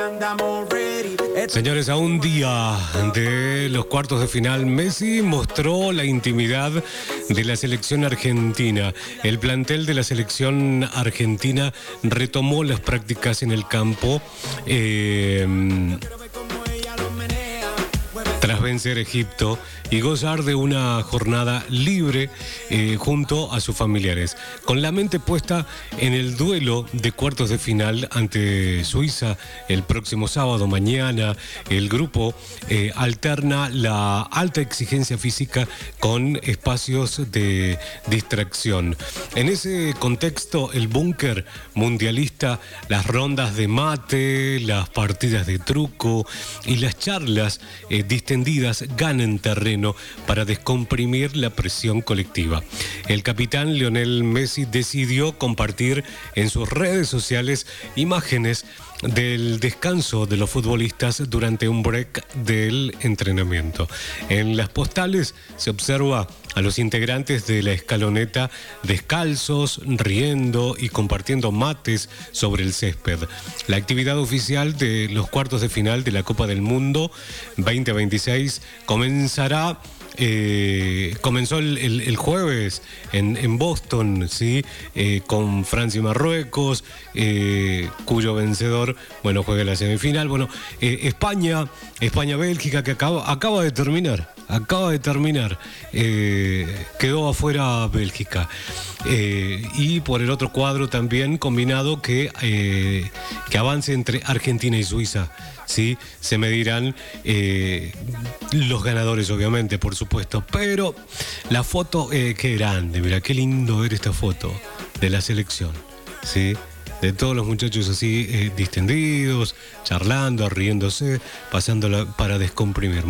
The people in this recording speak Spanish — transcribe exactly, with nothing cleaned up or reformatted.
Señores, a un día de los cuartos de final, Messi mostró la intimidad de la selección argentina. El plantel de la selección argentina retomó las prácticas en el campo eh, tras vencer a Egipto y gozar de una jornada libre eh, junto a sus familiares. Con la mente puesta en el duelo de cuartos de final ante Suiza el próximo sábado, mañana, el grupo eh, alterna la alta exigencia física con espacios de distracción. En ese contexto, el búnker mundialista, las rondas de mate, las partidas de truco y las charlas eh, distendidas ganan terreno para descomprimir la presión colectiva. El capitán Lionel Messi decidió compartir en sus redes sociales imágenes del descanso de los futbolistas durante un break del entrenamiento. En las postales se observa a los integrantes de la escaloneta descalzos, riendo y compartiendo mates sobre el césped. La actividad oficial de los cuartos de final de la Copa del Mundo veinte veintiséis comenzará Eh, comenzó el, el, el jueves en, en Boston, ¿sí? Eh, con Francia y Marruecos, eh, cuyo vencedor, bueno, juega la semifinal. Bueno, eh, España, España-Bélgica, que acaba, acaba de terminar, acaba de terminar, eh, quedó afuera Bélgica. Eh, y por el otro cuadro también combinado que, eh, que avance entre Argentina y Suiza. Sí, se medirán eh, los ganadores, obviamente, por supuesto. Pero la foto, eh, qué grande, mira, qué lindo ver esta foto de la selección, ¿sí? De todos los muchachos así eh, distendidos, charlando, riéndose, pasándola para descomprimir.